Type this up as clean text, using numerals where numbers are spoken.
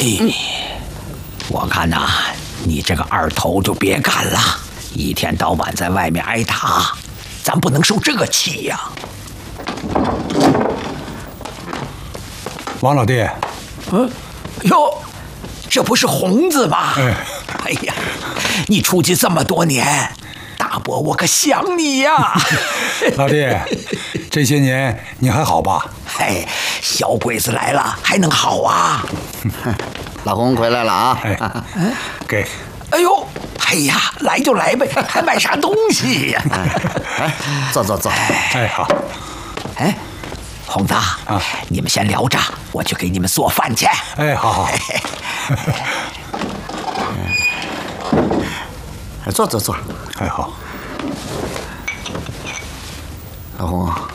嘿，我看呐，你这个二头就别干了，一天到晚在外面挨打，咱不能受这个气呀。 王老弟， 哟，这不是红子吗？哎呀，你出去这么多年，大伯我可想你呀。 老弟，这些年你还好吧？ 哎，小鬼子来了还能好啊？ 老洪回来了啊！ 给。 哎呦，哎呀，来就来呗，还买啥东西呀？ 哎，坐。 哎，好。 哎，红子啊，你们先聊着，我去给你们做饭去。 哎，好。 坐。 哎，好。 老洪啊，